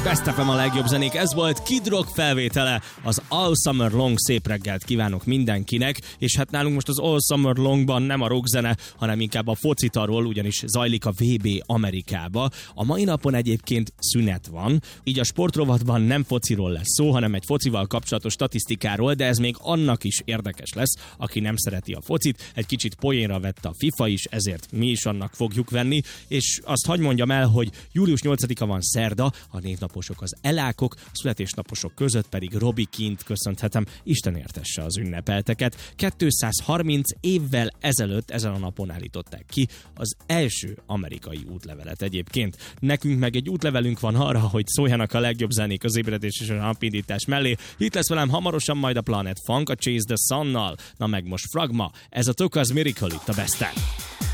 Best FM a legjobb zenék, ez volt Kid Rock felvétele, az All Summer Long. Szép reggelt kívánok mindenkinek, és hát nálunk most az All Summer Longban nem a rockzene, hanem inkább a focitarról, ugyanis zajlik a VB Amerikába. A mai napon egyébként szünet van, így a sportrovatban nem fociról lesz szó, hanem egy focival kapcsolatos statisztikáról, de ez még annak is érdekes lesz, aki nem szereti a focit. Egy kicsit poénra vette a FIFA is, ezért mi is annak fogjuk venni, és azt hadd mondjam el, hogy július 8-a van szerda, a névnaposok az elákok, a születésnaposok között pedig Robi Kint köszönhetem, Isten értesse az ünnepelteket. 230 évvel ezelőtt ezen a napon állították ki az első amerikai útlevelet egyébként. Nekünk meg egy útlevelünk van arra, hogy szóljanak a legjobb zenék az ébredés és a napindítás mellé. Itt lesz velem hamarosan majd a Planet Funk a Chase the Sun-nal. Na meg most Fragma, ez a Tokaz Miracle itt a Best Time.